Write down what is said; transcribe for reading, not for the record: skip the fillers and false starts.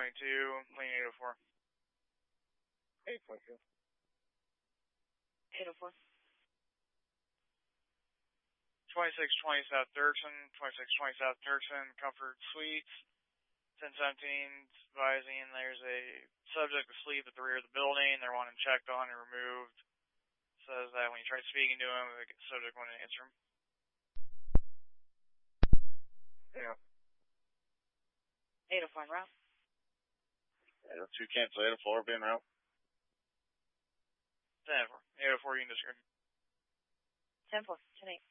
lean 804. 8.2. 804. 2620 South Dirksen, 2620 South Dirksen, Comfort Suites, 1017, advising there's a subject asleep at the rear of the building. They're wanting checked on and removed. Says that when you try speaking to him, the subject won't answer him. Yeah. 805 route. 802 cancel 804, being route. 10-4. 804, you can discard. 10-4, 10-8.